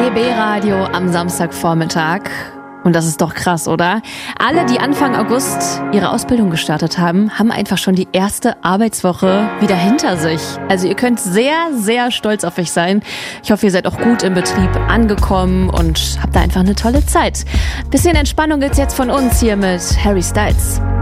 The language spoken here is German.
RBB Radio am Samstagvormittag. Und das ist doch krass, oder? Alle, die Anfang August ihre Ausbildung gestartet haben, haben einfach schon die erste Arbeitswoche wieder hinter sich. Also ihr könnt sehr, sehr stolz auf euch sein. Ich hoffe, ihr seid auch gut im Betrieb angekommen und habt da einfach eine tolle Zeit. Bisschen Entspannung gibt's jetzt von uns hier mit Harry Styles.